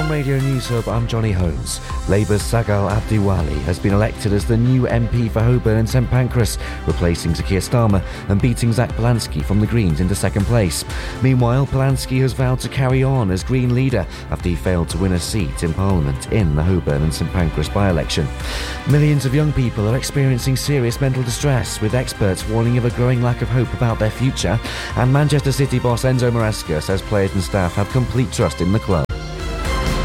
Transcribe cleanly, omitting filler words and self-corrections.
From Radio News Hub, I'm Johnny Holmes. Labour's Sagal Abdiwali has been elected as the new MP for Holborn and St Pancras, replacing Sir Keir Starmer and beating Zach Polanski from the Greens into second place. Meanwhile, Polanski has vowed to carry on as Green leader after he failed to win a seat in Parliament in the Holborn and St Pancras by-election. Millions of young people are experiencing serious mental distress, with experts warning of a growing lack of hope about their future, and Manchester City boss Enzo Maresca says players and staff have complete trust in the club.